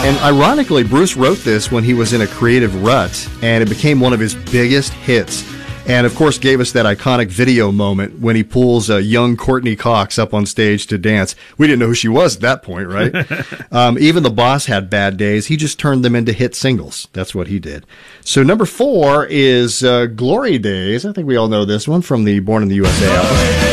And ironically, Bruce wrote this when he was in a creative rut, and it became one of his biggest hits. And, of course, gave us that iconic video moment when he pulls young Courtney Cox up on stage to dance. We didn't know who she was at that point, right? Even the Boss had bad days. He just turned them into hit singles. That's what he did. So number 4 is Glory Days. I think we all know this one from the Born in the USA album.